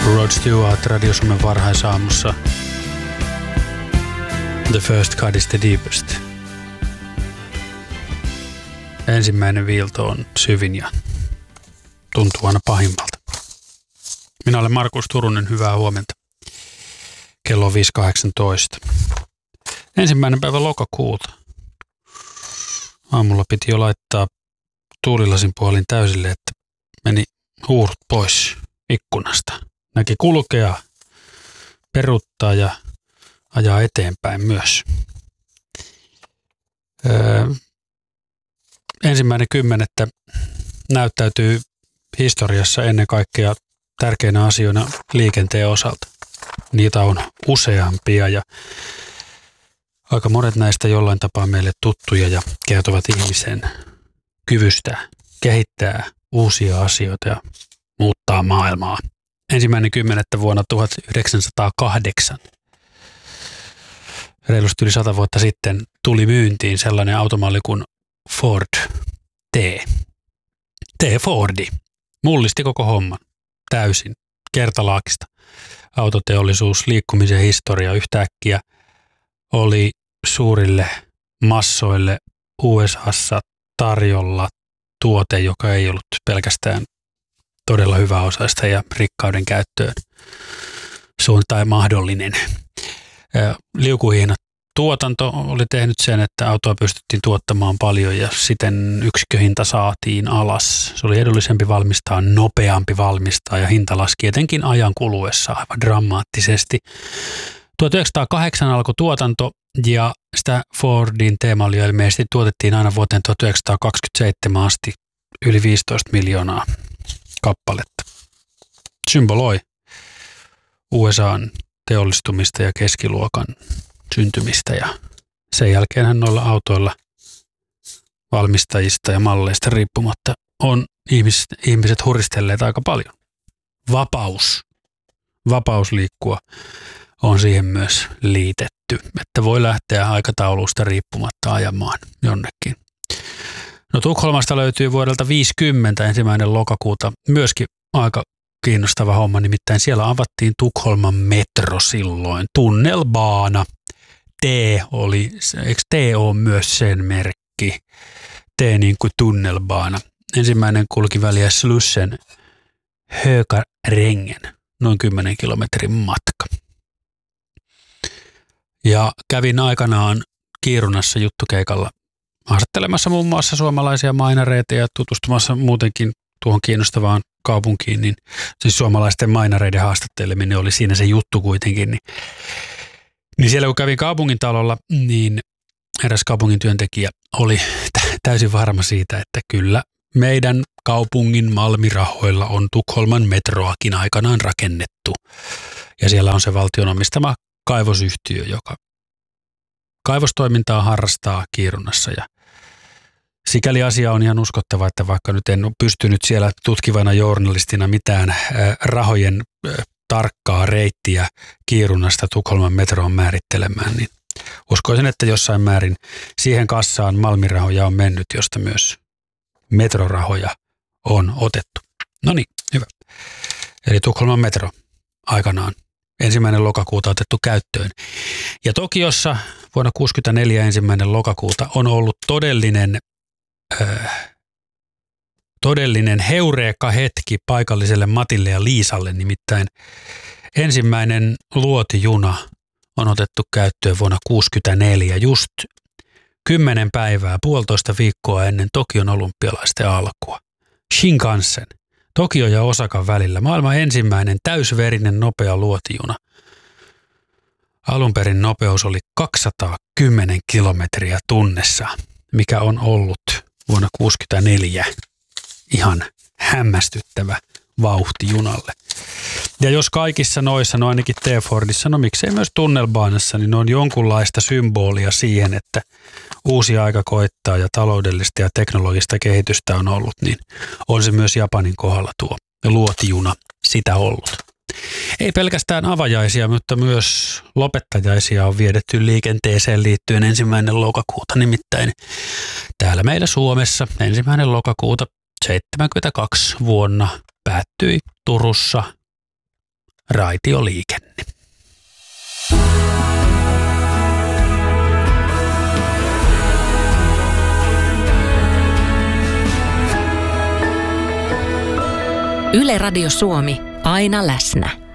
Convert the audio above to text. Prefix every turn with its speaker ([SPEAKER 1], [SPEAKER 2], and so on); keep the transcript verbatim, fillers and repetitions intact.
[SPEAKER 1] Rod Stewart Radio Suomen varhaisaamussa. The first cut is the deepest. Ensimmäinen viilto on syvin ja tuntuu aina pahimmalta. Minä olen Markus Turunen, hyvää huomenta. Kello on viisi kahdeksantoista. Ensimmäinen päivä lokakuuta. Aamulla piti jo laittaa tuulilasin puolin täysille, että meni huurut pois ikkunasta. Näki kulkea, peruuttaa ja ajaa eteenpäin myös. Öö, ensimmäinen kymmenettä näyttäytyy historiassa ennen kaikkea tärkeinä asioina liikenteen osalta. Niitä on useampia ja aika monet näistä jollain tapaa meille tuttuja ja kertovat ihmisen kyvystä kehittää uusia asioita ja muuttaa maailmaa. Ensimmäinen kymmenettä vuonna tuhatyhdeksänsataakahdeksan. Reilusti yli sata vuotta sitten tuli myyntiin sellainen automalli kuin Ford T. T Fordi. Mullisti koko homman täysin kertalaakista. Autoteollisuus, liikkumisen historia yhtäkkiä oli suurille massoille U S A:ssa tarjolla tuote, joka ei ollut pelkästään todella hyväosaista ja rikkauden käyttöön suuntaan mahdollinen. Liukuhiina tuotanto oli tehnyt sen, että autoa pystyttiin tuottamaan paljon ja siten yksikköhinta saatiin alas. Se oli edullisempi valmistaa, nopeampi valmistaa ja hinta laski etenkin ajan kuluessa aivan dramaattisesti. tuhatyhdeksänsataakahdeksan alkoi tuotanto ja sitä Fordin T-mallia ilmeisesti tuotettiin aina vuoteen tuhatyhdeksänsataakaksikymmentäseitsemän asti yli viisitoista miljoonaa kappaletta. Symboloi U S A:n teollistumista ja keskiluokan syntymistä ja sen jälkeenhän noilla autoilla valmistajista ja malleista riippumatta on ihmiset, ihmiset huristelleet aika paljon. Vapaus, vapaus liikkua on siihen myös liitetty, että voi lähteä aikataulusta riippumatta ajamaan jonnekin. No Tukholmasta löytyy vuodelta viisikymmentä ensimmäinen lokakuuta myöskin aika kiinnostava homma, nimittäin siellä avattiin Tukholman metro silloin, tunnelbaana. T oli, eikö T ole myös sen merkki? T niin kuin tunnelbaana. Ensimmäinen kulki väliä Slussen Hökarängen, noin kymmenen kilometrin matka. Ja kävin aikanaan Kiirunassa juttukeikalla haastattelemassa muun muassa suomalaisia mainareita ja tutustumassa muutenkin tuohon kiinnostavaan kaupunkiin, niin siis suomalaisten mainareiden haastatteleminen oli siinä se juttu kuitenkin. Niin, niin siellä kun kävin kaupungintalolla, niin eräs kaupungin työntekijä oli täysin varma siitä, että kyllä meidän kaupungin Malmirahoilla on Tukholman metroakin aikanaan rakennettu. Ja siellä on se valtion omistama kaivosyhtiö, joka kaivostoimintaa harrastaa Kiirunassa ja sikäli asia on ihan uskottava, että vaikka nyt en ole pystynyt siellä tutkivana journalistina mitään rahojen tarkkaa reittiä Kiirunasta Tukholman metroon määrittelemään, niin uskoisin, että jossain määrin siihen kassaan Malmirahoja on mennyt, josta myös metrorahoja on otettu. No niin, hyvä. Eli Tukholman metro aikanaan ensimmäinen lokakuuta otettu käyttöön. Ja Tokiossa vuonna kuusikymmentäneljä ensimmäinen lokakuuta on ollut todellinen Äh, todellinen heureeka hetki paikalliselle Matille ja Liisalle, nimittäin ensimmäinen luotijuna on otettu käyttöön vuonna kuusikymmentäneljä, just kymmenen päivää, puolitoista viikkoa ennen Tokion olympialaisten alkua. Shinkansen, Tokio ja Osakan välillä, maailman ensimmäinen täysverinen nopea luotijuna. Alun perin nopeus oli kaksisataakymmenen kilometriä tunnissa, mikä on ollut vuonna kuusikymmentäneljä ihan hämmästyttävä vauhti junalle. Ja jos kaikissa noissa, no ainakin T-Fordissa, no miksei myös tunnelbaanassa, niin on jonkunlaista symbolia siihen, että uusi aika koittaa ja taloudellista ja teknologista kehitystä on ollut, niin on se myös Japanin kohdalla tuo luotijuna sitä ollut. Ei pelkästään avajaisia, mutta myös lopettajaisia on viedetty liikenteeseen liittyen ensimmäinen lokakuuta. Nimittäin täällä meillä Suomessa ensimmäinen lokakuuta seitsemänkymmentäkaksi vuonna päättyi Turussa raitioliikenne.
[SPEAKER 2] Yle Radio Suomi, aina läsnä.